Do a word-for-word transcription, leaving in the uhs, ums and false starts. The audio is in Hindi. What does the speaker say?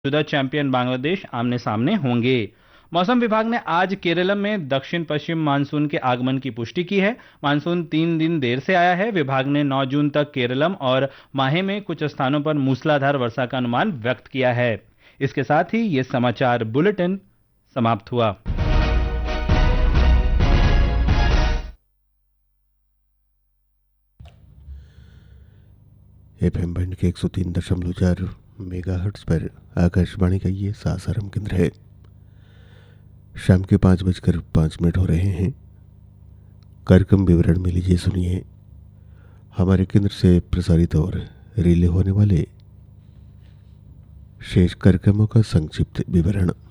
मौजूदा चैंपियन बांग्लादेश आमने सामने होंगे। मौसम विभाग ने आज केरल में दक्षिण पश्चिम मानसून के आगमन की पुष्टि की है। मानसून तीन दिन देर से आया है। विभाग ने नौ जून तक केरलम और माहे में कुछ स्थानों पर मूसलाधार वर्षा का अनुमान व्यक्त किया है। इसके साथ ही ये समाचार बुलेटिन समाप्त हुआ। एफएम बैंड के एक सौ तीन दशमलव चार मेगाहर्ट्ज पर आकाशवाणी का ये सासाराम केंद्र है। शाम के पाँच बजकर पाँच मिनट हो रहे हैं। कार्यक्रम विवरण में लीजिए सुनिए हमारे केंद्र से प्रसारित और रिले होने वाले शेष कार्यक्रमों का संक्षिप्त विवरण।